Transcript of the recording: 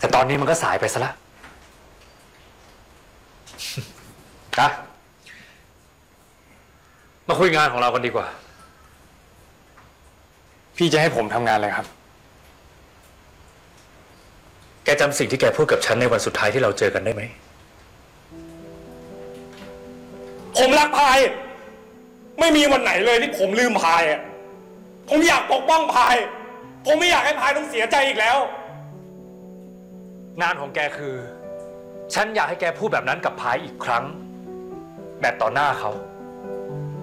ตอนนี้มันก็สายไปซะละนะมาคุยงานของเรากันดีกว่าพี่จะให้ผมทำงานอะไรครับแกจำสิ่งที่แกพูดกับฉันในวันสุดท้ายที่เราเจอกันได้ไหมผมรักพายไม่มีวันไหนเลยที่ผมลืมพายอ่ะผมอยากปกป้องพายผมไม่อยากให้พายต้องเสียใจอีกแล้วงานของแกคือฉันอยากให้แกพูดแบบนั้นกับพายอีกครั้งแบบต่อหน้าเขา